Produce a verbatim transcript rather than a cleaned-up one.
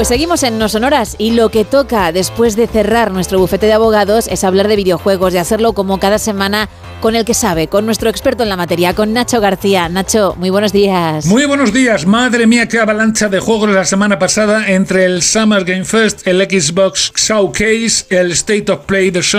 Pues seguimos en No Sonoras y lo que toca después de cerrar nuestro bufete de abogados es hablar de videojuegos, de hacerlo como cada semana con el que sabe, con nuestro experto en la materia, con Nacho García. Nacho, muy buenos días. Muy buenos días. Madre mía, qué avalancha de juegos la semana pasada entre el Summer Game Fest, el Xbox Showcase, el State of Play de Sony